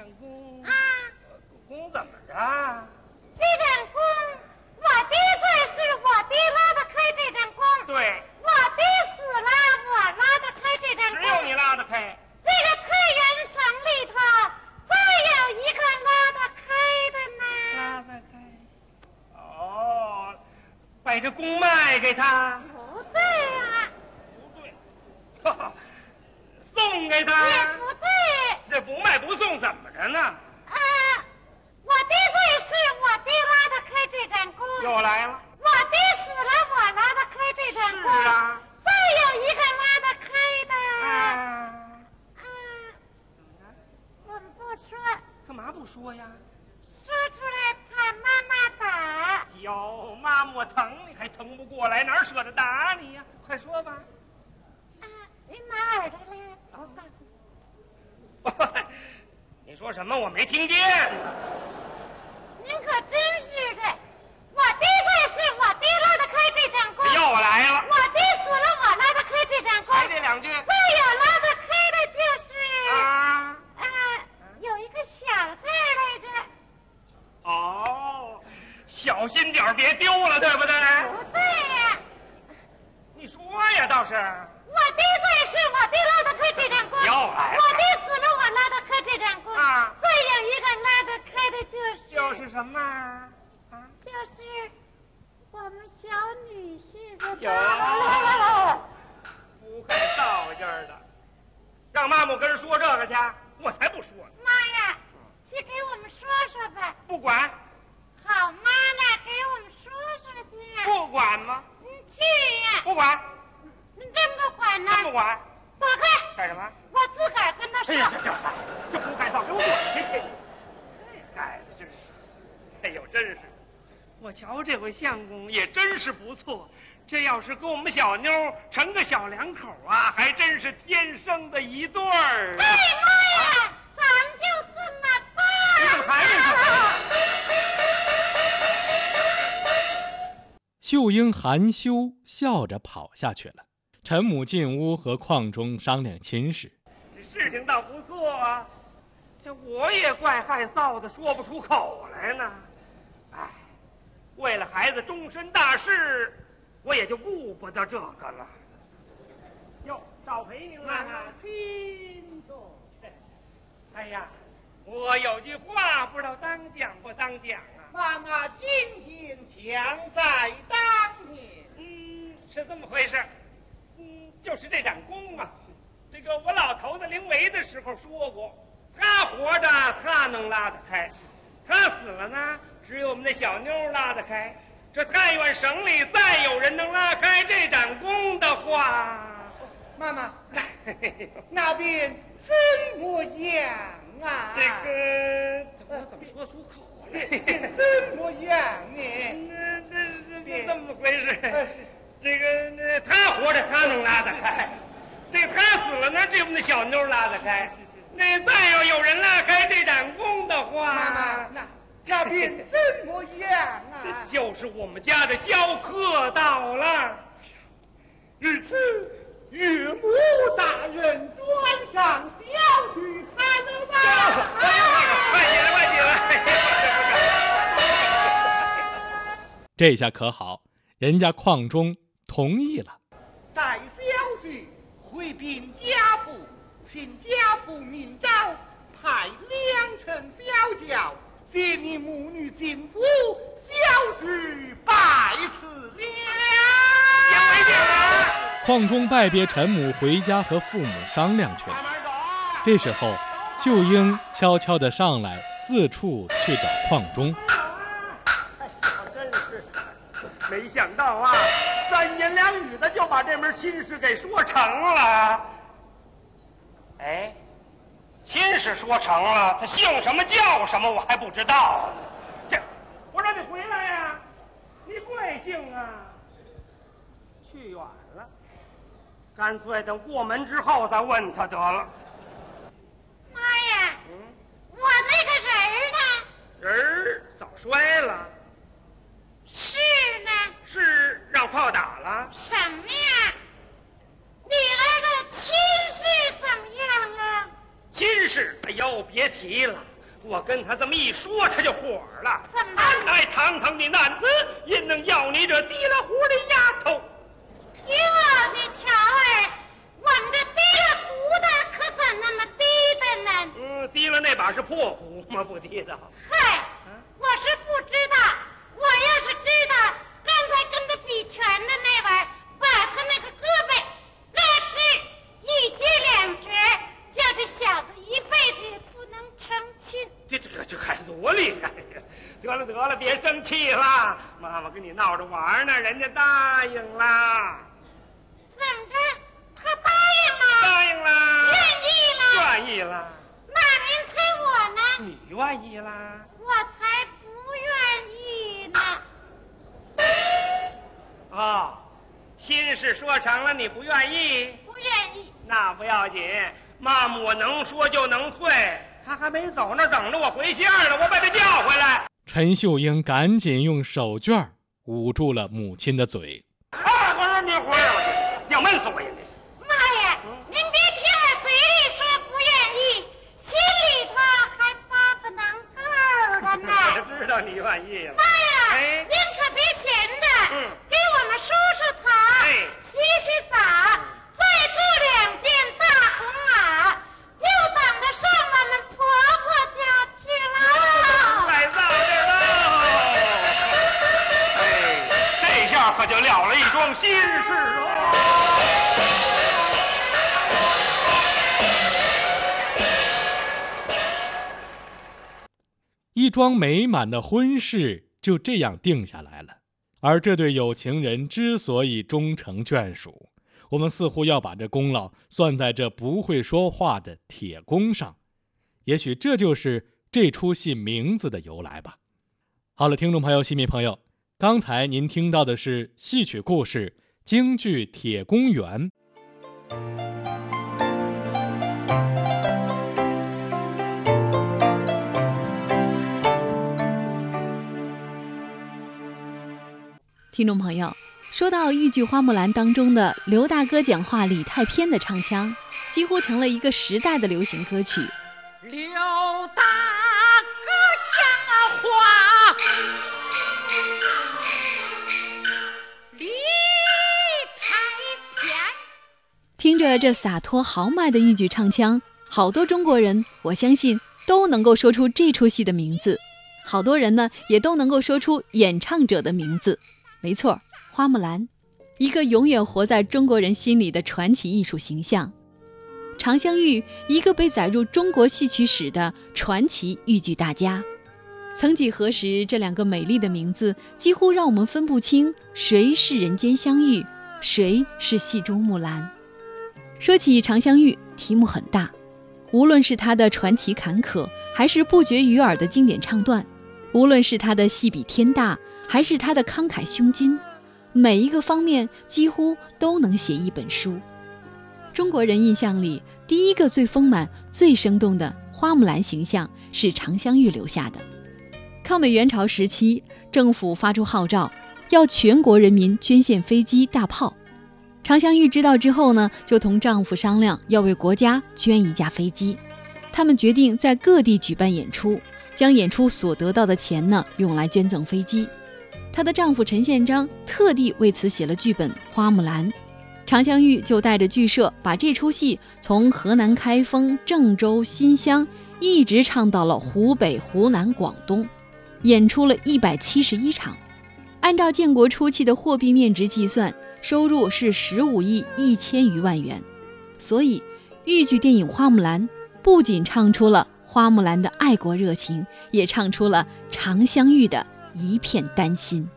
工啊， 工怎么着？ 这盏工，我爹在世，我爹拉得开这盏工。 对， 我爹死了，我拉得开这盏工。 只有你拉得开。 这个太原省里头再有一个拉得开的呢。 拉得开。哦，把这工卖给他。 不对啊。 不对，哈哈，送给他。 也不对。 这不卖不送怎么着呢？ 我爹在世，我爹拉得开这盏工。 又来了。 我爹死了，我拉得开这盏工。 是啊。 再有一个拉得开的。我们不说。 干嘛不说呀？ 说出来怕妈妈打。 哟，妈妈我疼你还疼不过来，哪舍得打你呀？快说吧。 您拿耳朵来。 你说什么？我没听见。 您可真是的，我爹在世，我爹拉得开这盏工。 又来了。 我爹死了，我拉得开这盏工。 还这两句。 再有拉得开的就是有一个小字来着。 哦，小心点别丢了，对不对？ 不对呀。 你说呀，倒是。 我爹在世，我爹拉得开这盏工。 又来了。 我爹死了，我拉得开这盏工。再有一个拉得开的就是什么？ 就是我们小女婿的。 不会道劲儿的，让妈妈跟人说这个去，我才不说呢。 妈呀，去给我们说说吧。 不管。 好妈呢，给我们说说去。 不管吗？ 你去呀。 不管。 你真不管呢？ 真不管。 走开。 干什么？ 我自个儿跟他说。 这不该造，给我滚去！这孩子真是，哎呦，真是，我瞧这回相公也真是不错。这要是跟我们小妞成个小两口啊，还真是天生的一对儿。 哎妈呀，咱们就这么办。 你怎么还没说？ 秀英含羞笑着跑下去了。陈母进屋和邝忠商量亲事。 这事情倒不错啊，这我也怪害臊的，说不出口来呢。哎，为了孩子终身大事，我也就顾不得这个了。哟，少陪您了。 请坐。 哎呀，我有句话不知道当讲不当讲啊。 妈妈今天强在当面。 是这么回事。就是这盏工啊，这个我老头子临危的时候说过，他活着他能拉得开，他死了呢，只有我们那小妞拉得开。这太原省里再有人能拉开这盏工的话， 妈妈，那边怎么样啊？ 这个我怎么说出口来？ 怎么样呢？ 这么回事。这个他活着他能拉得开，这个他死了呢，只有我们那小妞拉得开。那再要有人拉开这盏工的话， 妈妈，那边怎么样啊？ 就是我们家的教课到了。 日此岳母大人专上小婿才能吧？ 快起来，快起来！ 这下可好，人家邝忠同意了。 待小婿回禀家父，请家父明诏，派2乘小轿接你母女进府，小婿拜辞了。 邝忠拜别陈母，回家和父母商量去了。这时候，秀英悄悄地上来，四处去找邝忠。 真是没想到啊，3言2语的就把这门亲事给说成了。哎，亲事说成了，他姓什么叫什么我还不知道。这，我让你回来呀，你贵姓啊？去远了，干脆等过门之后再问他得了。 妈呀，我那个人呢？ 人早摔了。 是呢？ 是让炮打了。 什么呀？女儿的亲事怎么样啊？ 亲事，哎呦，别提了， 我跟他这么一说，他就火了。 怎么俺乃堂堂的男子，也能要你这提了壶的丫头？ 哟，你瞧哎，我们这提了壶的可算那么低的呢？ 提了那把是破壶吗？不提的。 嗨，我是不知道。我要是知道，刚才跟他比拳的那玩意儿，把他那个胳膊拉直一截两截，叫这小子一辈子也不能成亲。 这还多厉害呀！得了，别生气了，妈妈跟你闹着玩呢，人家答应了。 怎么着？他答应了？ 答应了。 愿意了？ 愿意了。 那您猜我呢？ 你愿意啦？ 我才不愿意呢。 亲事说成了，你不愿意？ 不愿意。 那不要紧，妈妈我能说就能退。他还没走那等着我回信呢，我把他叫回来。 陈秀英赶紧用手绢捂住了母亲的嘴。 我你回来，要闷死我呀！ 妈呀，您别听我嘴里说不愿意，心里头还发个能够的呢。 我知道你愿意了。 妈呀， 哎， 您可别闲的，给我们梳梳头，洗洗澡，再做2件大红袄，就等着上我们婆婆家去了。 来到这喽！这下可就了了一桩心事喽。 一桩美满的婚事就这样定下来了。而这对有情人之所以终成眷属，我们似乎要把这功劳算在这不会说话的铁公上。也许这就是这出戏名字的由来吧。好了，听众朋友、戏迷朋友，刚才您听到的是戏曲故事京剧《铁公园》。 听众朋友，说到豫剧《花木兰》当中的刘大哥讲话李太偏的唱腔，几乎成了一个时代的流行歌曲。 刘大哥讲话李太偏， 听着这洒脱豪迈的豫剧唱腔，好多中国人我相信都能够说出这出戏的名字，好多人呢也都能够说出演唱者的名字。没错，花木兰，一个永远活在中国人心里的传奇艺术形象；常香玉，一个被载入中国戏曲史的传奇豫剧大家。曾几何时，这2个美丽的名字几乎让我们分不清谁是人间香玉，谁是戏中木兰。说起常香玉，题目很大，无论是她的传奇坎坷，还是不绝于耳的经典唱段，无论是她的戏比天大，还是他的慷慨胸襟，每一个方面几乎都能写一本书。中国人印象里，第一个最丰满、最生动的花木兰形象是常香玉留下的。抗美援朝时期，政府发出号召，要全国人民捐献飞机、大炮。常香玉知道之后呢，就同丈夫商量要为国家捐1架飞机。他们决定在各地举办演出，将演出所得到的钱呢，用来捐赠飞机。她的丈夫陈宪章特地为此写了剧本《花木兰》，常香玉就带着剧社把这出戏从河南开封、郑州、新乡一直唱到了湖北、湖南、广东，演出了171场。按照建国初期的货币面值计算，收入是15亿1000余万元。所以豫剧电影《花木兰》不仅唱出了花木兰的爱国热情，也唱出了常香玉的一片丹心。